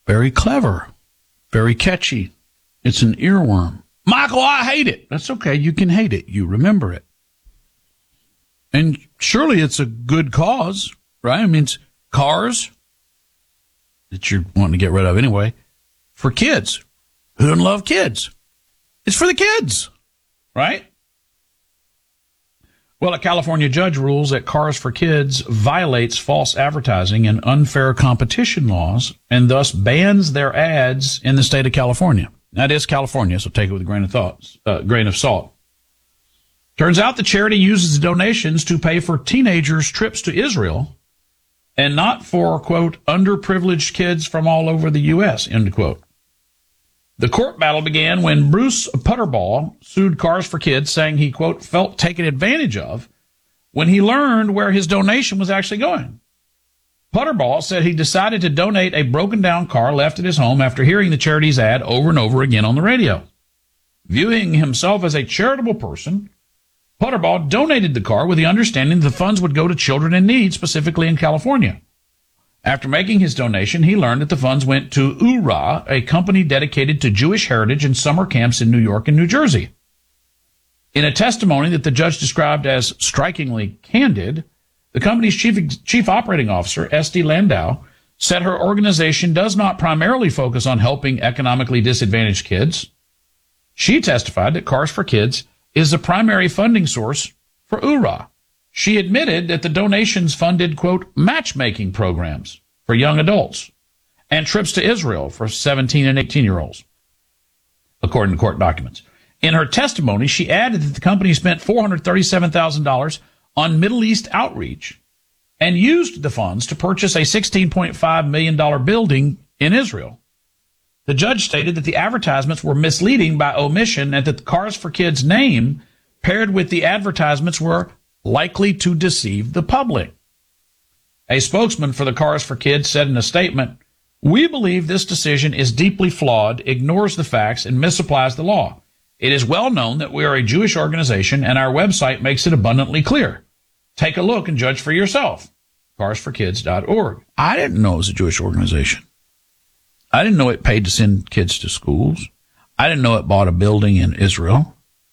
Very clever. Very catchy. It's an earworm. Michael, I hate it. That's okay. You can hate it. You remember it. And surely it's a good cause, right? I mean, it's cars that you're wanting to get rid of anyway for kids. Who doesn't love kids? It's for the kids, right? Well, a California judge rules that Cars for Kids violates false advertising and unfair competition laws and thus bans their ads in the state of California. That is California, so take it with a grain of salt. Turns out the charity uses donations to pay for teenagers' trips to Israel and not for, quote, underprivileged kids from all over the U.S., end quote. The court battle began when Bruce Putterball sued Cars for Kids, saying he, quote, felt taken advantage of when he learned where his donation was actually going. Putterball said he decided to donate a broken-down car left at his home after hearing the charity's ad over and over again on the radio. Viewing himself as a charitable person, Putterball donated the car with the understanding that the funds would go to children in need, specifically in California. After making his donation, he learned that the funds went to URA, a company dedicated to Jewish heritage and summer camps in New York and New Jersey. In a testimony that the judge described as strikingly candid, the company's chief operating officer, Esty Landau, said her organization does not primarily focus on helping economically disadvantaged kids. She testified that Cars for Kids is the primary funding source for URA. She admitted that the donations funded, quote, matchmaking programs for young adults and trips to Israel for 17 and 18-year-olds, according to court documents. In her testimony, she added that the company spent $437,000 on Middle East outreach and used the funds to purchase a $16.5 million building in Israel. The judge stated that the advertisements were misleading by omission and that the Cars for Kids name paired with the advertisements were likely to deceive the public. A spokesman for the Cars for Kids said in a statement, "We believe this decision is deeply flawed, ignores the facts, and misapplies the law. It is well known that we are a Jewish organization, and our website makes it abundantly clear. Take a look and judge for yourself. carsforkids.org. I didn't know it was a Jewish organization. I didn't know it paid to send kids to schools. I didn't know it bought a building in Israel.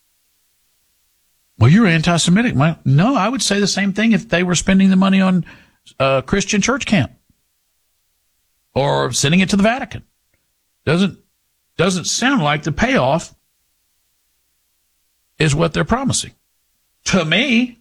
Well, you're anti-Semitic, Mike. No, I would say the same thing if they were spending the money on a Christian church camp or sending it to the Vatican. Doesn't sound like the payoff is what they're promising. To me,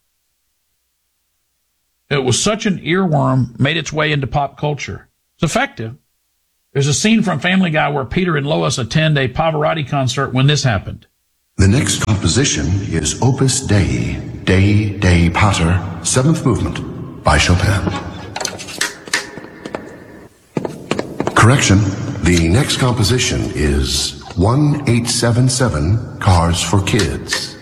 it was such an earworm, made its way into pop culture. It's effective. There's a scene from Family Guy where Peter and Lois attend a Pavarotti concert when this happened. The next composition is Opus Dei, Dei Pater, 7th movement by Chopin. Correction, the next composition is 1877, Cars for Kids.